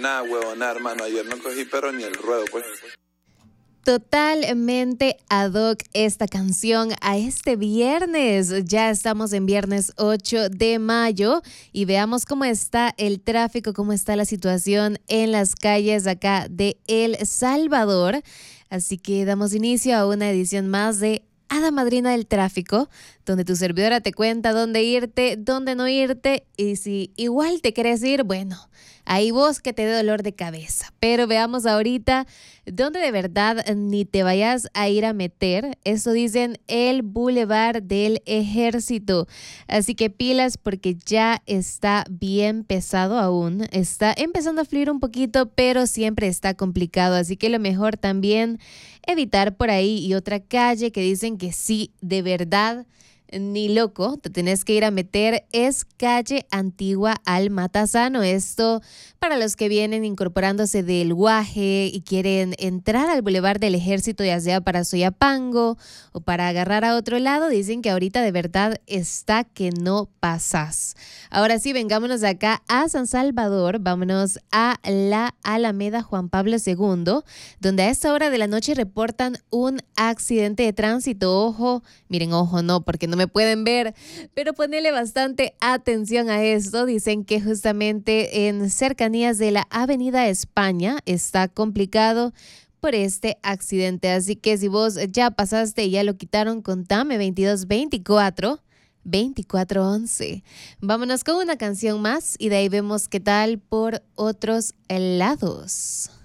Nada, huevona, hermano. Ayer no cogí pero ni el ruedo, pues. Totalmente ad hoc esta canción a este viernes. Ya estamos en viernes 8 de mayo y veamos cómo está el tráfico, cómo está la situación en las calles acá de El Salvador. Así que damos inicio a una edición más de Hada Madrina del Tráfico, donde tu servidora te cuenta dónde irte, dónde no irte, y si igual te quieres ir, bueno, ahí vos que te dé dolor de cabeza. Pero veamos ahorita dónde de verdad ni te vayas a ir a meter. Eso dicen el Boulevard del Ejército. Así que pilas porque ya está bien pesado aún. Está empezando a fluir un poquito, pero siempre está complicado. Así que lo mejor también evitar por ahí. Y otra calle que dicen que sí, de verdad, ni loco, te tenés que ir a meter, es calle Antigua al Matasano. Esto para los que vienen incorporándose del Guaje y quieren entrar al Boulevard del Ejército, ya sea para Soyapango o para agarrar a otro lado, dicen que ahorita de verdad está que no pasas. Ahora sí, vengámonos acá a San Salvador, vámonos a la Alameda Juan Pablo II, donde a esta hora de la noche reportan un accidente de tránsito. Ojo, miren, ojo no, porque no me pueden ver, pero ponele bastante atención a esto. Dicen que justamente en cercanías de la Avenida España está complicado por este accidente. Así que si vos ya pasaste y ya lo quitaron, contame 2224 2411. Vámonos con una canción más y de ahí vemos qué tal por otros lados.